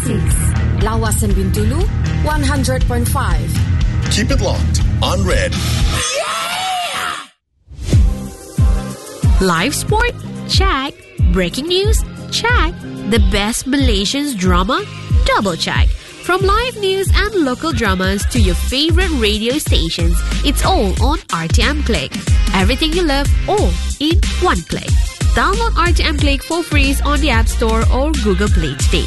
Lawasan Bintulu, 100.5. Keep it locked on Red. Live sport? Check. Breaking news? Check. The best Malaysian drama? Double check. From live news and local dramas to your favorite radio stations, it's all on RTM Click. Everything you love, all in one click. Download RTM Click for free on the App Store or Google Play today.